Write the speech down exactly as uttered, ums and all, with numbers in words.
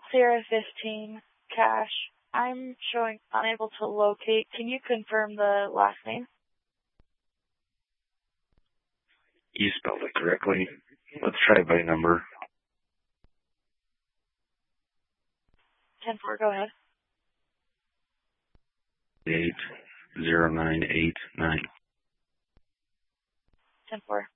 Sierra fifteen, Cash. I'm showing unable to locate. Can you confirm the last name? You spelled it correctly. Let's try by number. ten four, go ahead. eight zero nine eight nine. ten four.